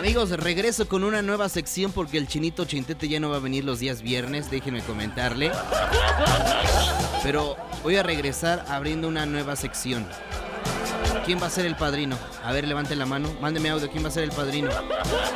Amigos, regreso con una nueva sección porque el Chinito Chintete ya no va a venir los días viernes, déjenme comentarle. Pero voy a regresar abriendo una nueva sección. ¿Quién va a ser el padrino? A ver, levanten la mano, mándeme audio, ¿quién va a ser el padrino?